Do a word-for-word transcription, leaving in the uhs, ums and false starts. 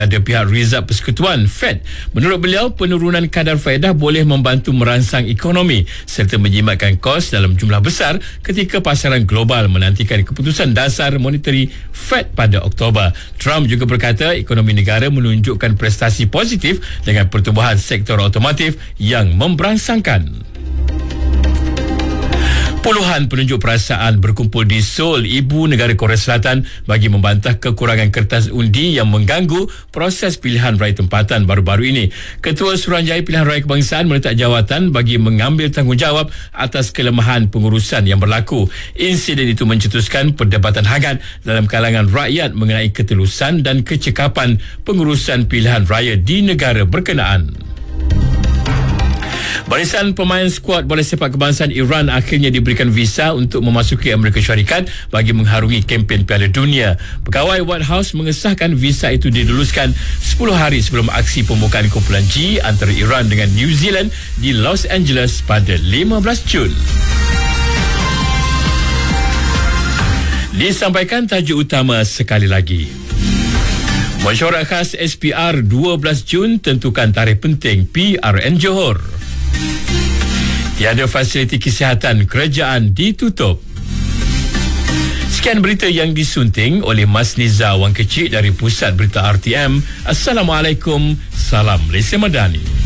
Ada pihak Rizab Persekutuan Fed. Menurut beliau, penurunan kadar faedah boleh membantu merangsang ekonomi serta menjimatkan kos dalam jumlah besar ketika pasaran global menantikan keputusan dasar monetary Fed pada Oktober. Trump juga berkata ekonomi negara menunjukkan prestasi positif dengan pertumbuhan sektor otomotif yang memberangsangkan. Puluhan penunjuk perasaan berkumpul di Seoul, ibu negara Korea Selatan bagi membantah kekurangan kertas undi yang mengganggu proses pilihan raya tempatan baru-baru ini. Ketua Suruhanjaya Pilihan Raya Kebangsaan meletak jawatan bagi mengambil tanggungjawab atas kelemahan pengurusan yang berlaku. Insiden itu mencetuskan perdebatan hangat dalam kalangan rakyat mengenai ketelusan dan kecekapan pengurusan pilihan raya di negara berkenaan. Barisan pemain skuad bola sepak kebangsaan Iran akhirnya diberikan visa untuk memasuki Amerika Syarikat bagi mengharungi kempen Piala Dunia. Pegawai White House mengesahkan visa itu diluluskan sepuluh hari sebelum aksi pembukaan kumpulan G antara Iran dengan New Zealand di Los Angeles pada lima belas Jun. Disampaikan tajuk utama sekali lagi. Mesyuarat khas S P R dua belas Jun tentukan tarikh penting P R N Johor. Tiada fasiliti kesihatan kerajaan ditutup. Sekian berita yang disunting oleh Mas Niza Wang Kecil dari Pusat Berita R T M. Assalamualaikum. Salam Malaysia Madani.